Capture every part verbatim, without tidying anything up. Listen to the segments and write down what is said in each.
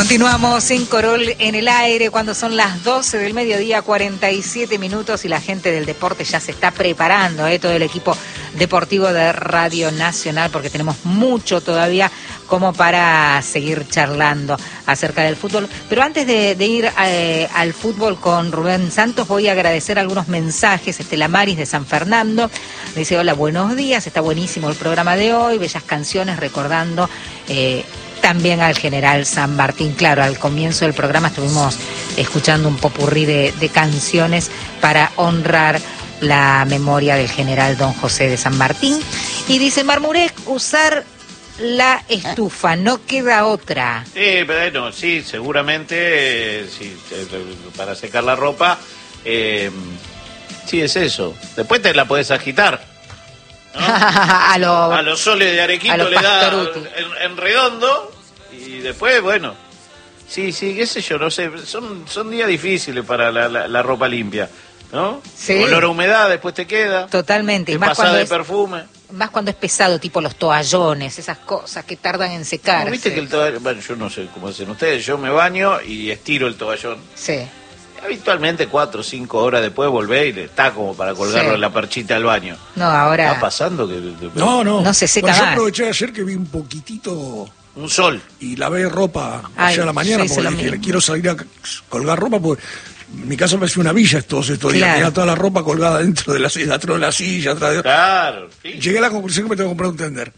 Continuamos en Corol en el aire cuando son las doce del mediodía, cuarenta y siete minutos, y la gente del deporte ya se está preparando, ¿eh? Todo el equipo deportivo de Radio Nacional, porque tenemos mucho todavía como para seguir charlando acerca del fútbol. Pero antes de, de ir eh, al fútbol con Rubén Santos, voy a agradecer algunos mensajes. Estela Maris de San Fernando dice: hola, buenos días, está buenísimo el programa de hoy, bellas canciones recordando eh, también al general San Martín. Claro, al comienzo del programa estuvimos escuchando un popurrí de, de canciones para honrar la memoria del general don José de San Martín. Y dice Marmurek, usar la estufa, no queda otra. Sí, bueno, sí, seguramente, eh, sí, eh, para secar la ropa, eh, sí es eso. Después te la podés agitar, ¿no? a, lo, a los soles de Arequito le da en, en redondo y después, bueno, sí, sí, qué sé yo, no sé, son, son días difíciles para la, la, la ropa limpia, ¿no? Sí. Olor a humedad después te queda. Totalmente. Te pasás de es... perfume. Más cuando es pesado, tipo los toallones, esas cosas que tardan en secarse. ¿No viste que el toallón, bueno, yo no sé cómo hacen ustedes, yo me baño y estiro el toallón? Sí. Habitualmente cuatro o cinco horas después volvé y está como para colgarlo sí. en la perchita del baño. No, ahora... ¿Está pasando? que, que... No, no. No se seca no, más. Yo aproveché ayer que vi un poquitito... Un sol. Y lavé ropa allá a la mañana porque dije, quiero salir a colgar ropa porque... En mi casa me parecía una villa todos estos días, claro. Tenía toda la ropa colgada dentro de la silla, atrás de la silla, atrás de... Claro. Sí. Llegué a la conclusión que me tengo que comprar un tender.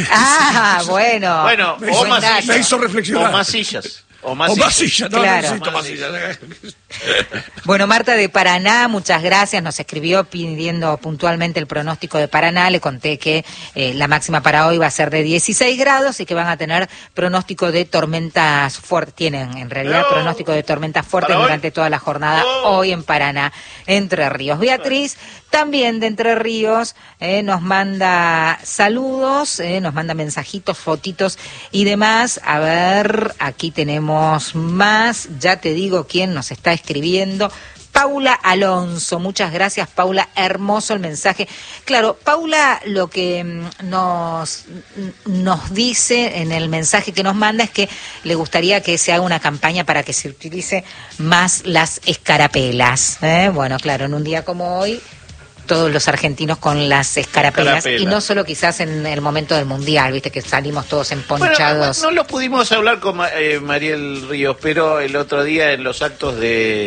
Ah, bueno. Bueno, me, o hizo, más sillas. Me hizo reflexionar. O más sillas. O más o sillas. Más sillas. No, claro. necesito más sillas. Bueno, Marta de Paraná, muchas gracias. Nos escribió pidiendo puntualmente el pronóstico de Paraná. Le conté que eh, la máxima para hoy va a ser de dieciséis grados y que van a tener pronóstico de tormentas fuertes. Tienen, en realidad, no. pronóstico de tormentas fuertes durante toda la jornada no. hoy en Paraná, Entre Ríos. Beatriz, también de Entre Ríos, eh, nos manda saludos, eh, nos manda mensajitos, fotitos y demás. A ver, aquí tenemos más, ya te digo quién nos está escribiendo. Paula Alonso, muchas gracias, Paula, hermoso el mensaje. Claro, Paula lo que nos, nos dice en el mensaje que nos manda es que le gustaría que se haga una campaña para que se utilice más las escarapelas, ¿eh? Bueno, claro, en un día como hoy, todos los argentinos con las escarapelas, Escarapela. Y no solo quizás en el momento del Mundial, viste que salimos todos emponchados. Bueno, no lo pudimos hablar con eh, Mariel Ríos, pero el otro día en los actos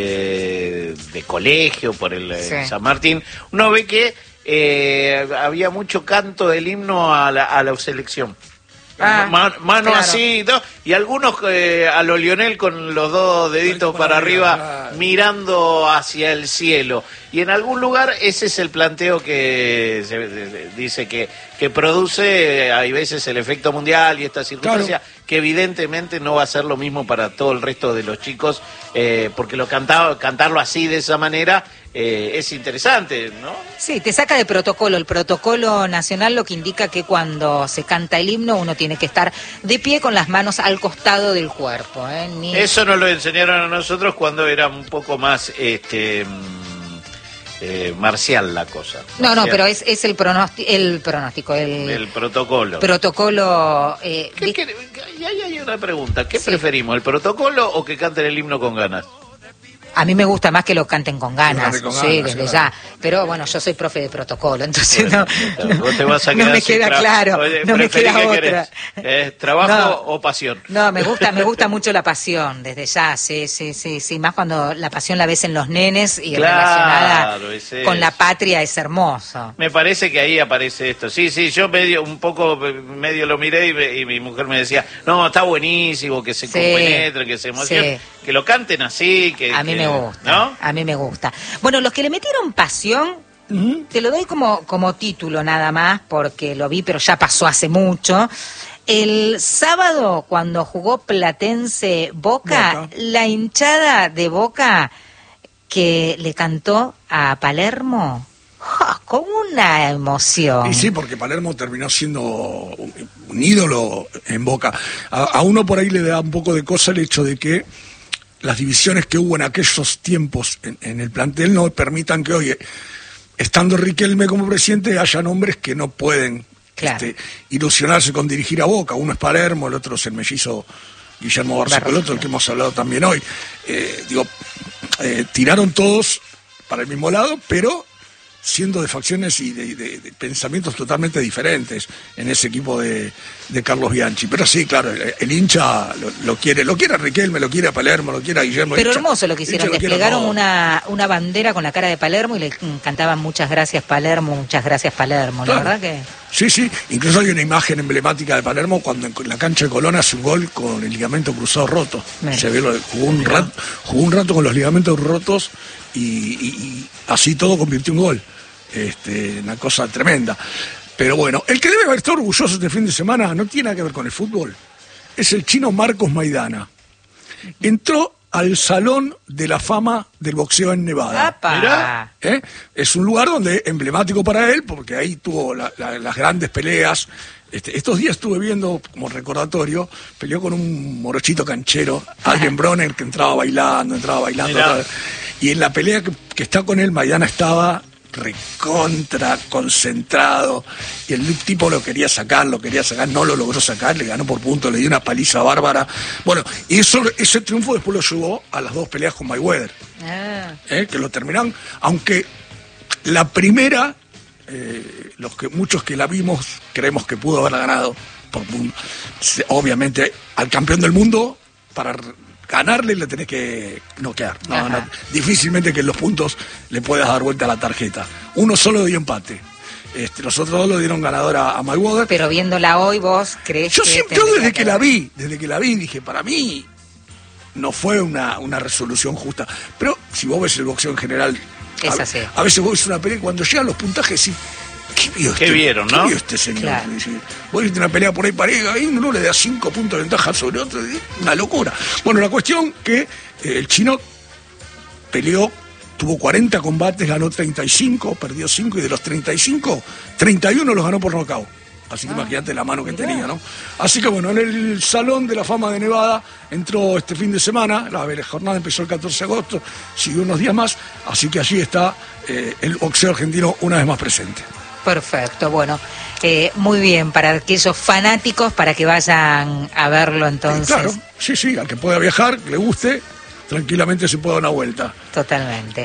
de, de colegio por el sí. San Martín, uno ve que eh, había mucho canto del himno a la, a la selección. Ah, Man, mano claro. así, ¿no? Y algunos eh, a lo Lionel con los dos deditos para, para arriba, claro. mirando hacia el cielo. Y en algún lugar ese es el planteo que se, se, dice que, que produce, hay veces el efecto mundial y esta circunstancia, claro. que evidentemente no va a ser lo mismo para todo el resto de los chicos, eh, porque lo cantado, cantarlo así de esa manera eh, es interesante, ¿no? Sí, te saca de protocolo. El protocolo nacional lo que indica que cuando se canta el himno uno tiene que estar de pie con las manos al costado del cuerpo, ¿eh? Ni... Eso nos lo enseñaron a nosotros cuando era un poco más... este Eh, marcial la cosa. Marcial. No, no, pero es, es el pronóstico, el pronóstico, el, el protocolo. Protocolo. Eh, ¿Qué, qué, y ahí hay una pregunta. ¿Qué sí. preferimos, el protocolo o que canten el himno con ganas? A mí me gusta más que lo canten con ganas, con sí, ganas, desde claro. ya. Pero bueno, yo soy profe de protocolo, entonces bueno, no, no, te vas a no me queda claro, Oye, no me queda otra. Eh, ¿Trabajo no, o pasión? No, me gusta, me gusta mucho la pasión, desde ya, sí, sí, sí, sí. Más cuando la pasión la ves en los nenes y claro, relacionada es con la patria es hermoso. Me parece que ahí aparece esto. Sí, sí, yo medio, un poco, medio lo miré y, me, y mi mujer me decía, no, está buenísimo, que se sí, compenetren, que se emocionen, sí. que lo canten así, que... A mí que, me gusta, ¿no? A mí me gusta. Bueno, los que le metieron pasión, uh-huh. te lo doy como, como título nada más, porque lo vi, pero ya pasó hace mucho. El sábado, cuando jugó Platense Boca, Boca, la hinchada de Boca que le cantó a Palermo, ¡oh!, con una emoción. Y sí, porque Palermo terminó siendo un, un ídolo en Boca. A, a uno por ahí le da un poco de cosa el hecho de que las divisiones que hubo en aquellos tiempos en, en el plantel no permitan que hoy, estando Riquelme como presidente, haya nombres que no pueden claro. este, ilusionarse con dirigir a Boca. Uno es Palermo, el otro es el mellizo Guillermo Barzocolotto, el que hemos hablado también hoy. Eh, digo, eh, tiraron todos para el mismo lado, pero siendo de facciones y de, de, de pensamientos totalmente diferentes en ese equipo de, de Carlos Bianchi. Pero sí, claro, el, el hincha lo, lo quiere, lo quiere a Riquelme, lo quiere a Palermo, lo quiere a Guillermo. Pero hincha, hermoso lo que hicieron, lo desplegaron una, una bandera con la cara de Palermo y le cantaban muchas gracias Palermo, muchas gracias Palermo, claro. La verdad que... Sí, sí, incluso hay una imagen emblemática de Palermo cuando en la cancha de Colón hace un gol con el ligamento cruzado roto. Mira. Se ve, jugó un, rato, jugó un rato con los ligamentos rotos y, y, y así todo convirtió un gol. Este, una cosa tremenda. Pero bueno, el que debe haber estado orgulloso este fin de semana no tiene nada que ver con el fútbol. Es el chino Marcos Maidana. Entró al Salón de la Fama del Boxeo en Nevada. Mirá. ¿Eh? Es un lugar donde emblemático para él, porque ahí tuvo la, la, las grandes peleas. Este, estos días estuve viendo, como recordatorio, peleó con un morochito canchero, Adrien Broner, que entraba bailando, entraba bailando. Otra, y en la pelea que, que está con él, Maidana estaba recontra concentrado y el tipo lo quería sacar, lo quería sacar, no lo logró sacar, le ganó por punto, le dio una paliza bárbara. Bueno, y eso, ese triunfo después lo llevó a las dos peleas con Mayweather, ah. ¿eh? Que lo terminaron, aunque la primera, eh, los que muchos que la vimos creemos que pudo haberla ganado, por, obviamente al campeón del mundo, para ganarle le tenés que noquear. No, no, difícilmente que en los puntos le puedas dar vuelta a la tarjeta. Uno solo dio empate. Este, los otros dos lo dieron ganador a, a Mayweather. Pero viéndola hoy, ¿vos crees yo que...? Siempre, yo desde que la vi, desde que la vi, dije, para mí no fue una, una resolución justa. Pero si vos ves el boxeo en general, es a, así. a veces vos ves una pelea y cuando llegan los puntajes sí. ¿Qué vio este? ¿Qué vieron, ¿Qué no? vio este señor? Claro. Vos viste una pelea por ahí pareja y uno le da cinco puntos de ventaja sobre otro, una locura. Bueno, la cuestión que eh, el chino peleó, tuvo cuarenta combates, ganó treinta y cinco, perdió cinco y de los treinta y cinco, treinta y uno los ganó por nocaut. Así que ah, imagínate la mano que mirá. tenía, ¿no? Así que bueno, en el Salón de la Fama de Nevada entró este fin de semana, la, la jornada empezó el catorce de agosto, siguió unos días más, así que allí está eh, el boxeo argentino una vez más presente. Perfecto, bueno, eh, muy bien, para aquellos fanáticos, para que vayan a verlo entonces. Eh, claro, sí, sí, al que pueda viajar, que le guste, tranquilamente se puede dar una vuelta. Totalmente.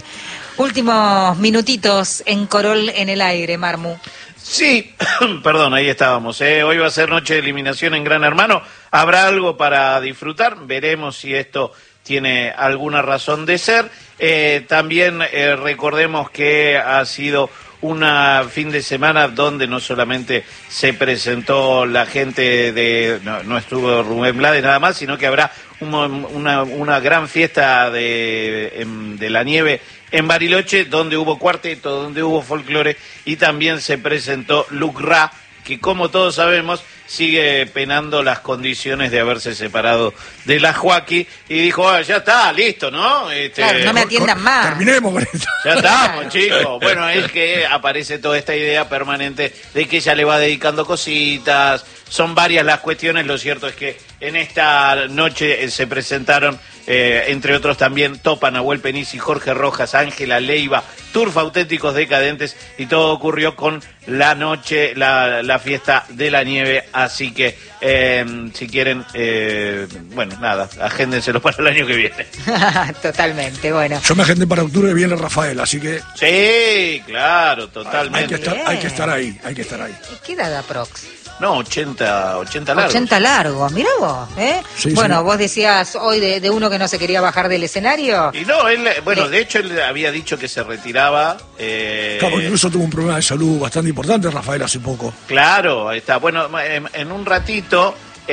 Últimos minutitos en Corol en el aire, Marmu. Sí, perdón, ahí estábamos. ¿eh? Hoy va a ser noche de eliminación en Gran Hermano. Habrá algo para disfrutar, veremos si esto tiene alguna razón de ser. Eh, también eh, recordemos que ha sido un fin de semana donde no solamente se presentó la gente de, no, no estuvo Rubén Blades nada más, sino que habrá un, una, una gran fiesta de, de la nieve en Bariloche, donde hubo cuarteto, donde hubo folclore, y también se presentó Luc Ra, que como todos sabemos sigue penando las condiciones de haberse separado de la Joaquí, y dijo, ah, ya está, listo, ¿no? Este, claro, no me atiendan más. Terminemos con esto. Ya estamos, chicos. Bueno, es que aparece toda esta idea permanente de que ella le va dedicando cositas, son varias las cuestiones, lo cierto es que en esta noche eh, se presentaron, eh, entre otros también, Topa, Nahuel Penisi, Jorge Rojas, Ángela Leiva, Turf Auténticos Decadentes, y todo ocurrió con la noche, la, la fiesta de la nieve, así que eh, si quieren, eh, bueno, nada, agéndenselo para el año que viene. Totalmente, bueno. Yo me agendé para octubre, viene Rafael, así que... Sí, claro, totalmente. Hay que estar, hay que estar ahí, hay que estar ahí. ¿Qué edad aprox? No, ochenta, ochenta largos. ochenta largos, mirá vos, ¿eh? Sí, bueno, sí. Vos decías hoy de, de uno que no se quería bajar del escenario. Y no, él, bueno, Le... de hecho él había dicho que se retiraba. Eh... Claro, incluso tuvo un problema de salud bastante importante, Rafael, hace poco. Claro, ahí está. Bueno, en, en un ratito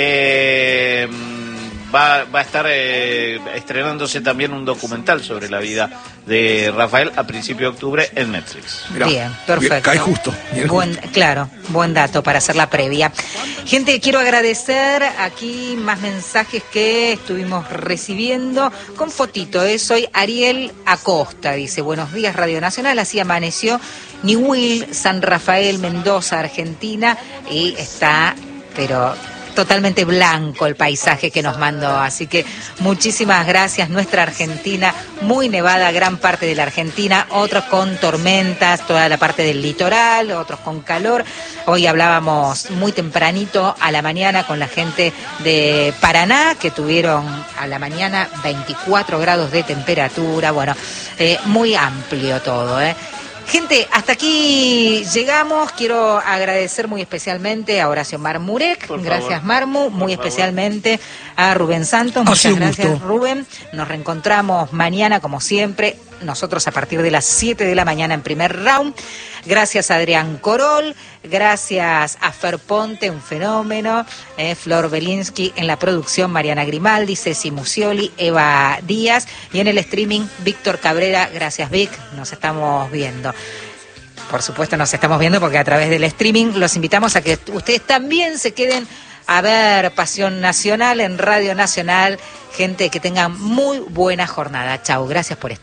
eh, va, va a estar eh, estrenándose también un documental sobre la vida de Rafael a principios de octubre en Netflix. Mirá, bien, perfecto. Cae justo. Buen, justo. Claro, buen dato para hacer la previa. Gente, quiero agradecer aquí más mensajes que estuvimos recibiendo con fotito. ¿eh? Soy Ariel Acosta, dice, buenos días Radio Nacional, así amaneció Niwil, San Rafael, Mendoza, Argentina, y está, pero totalmente blanco el paisaje que nos mandó. Así que muchísimas gracias. Nuestra Argentina, muy nevada, gran parte de la Argentina, otros con tormentas, toda la parte del litoral, otros con calor. Hoy hablábamos muy tempranito a la mañana con la gente de Paraná, que tuvieron a la mañana veinticuatro grados de temperatura. Bueno, eh, muy amplio todo, ¿eh? Gente, hasta aquí llegamos. Quiero agradecer muy especialmente a Horacio Marmurek. Por gracias, favor. Marmu. Muy Por especialmente favor. A Rubén Santos. Muchas gracias, gusto. Rubén. Nos reencontramos mañana, como siempre. Nosotros a partir de las siete de la mañana en primer round. Gracias a Adrián Corol, gracias a Fer Ponte, un fenómeno, eh, Flor Belinsky en la producción, Mariana Grimaldi, Ceci Musioli, Eva Díaz y en el streaming Víctor Cabrera. Gracias, Vic, nos estamos viendo. Por supuesto nos estamos viendo porque a través del streaming los invitamos a que ustedes también se queden a ver Pasión Nacional en Radio Nacional. Gente, que tengan muy buena jornada. Chau, gracias por estar.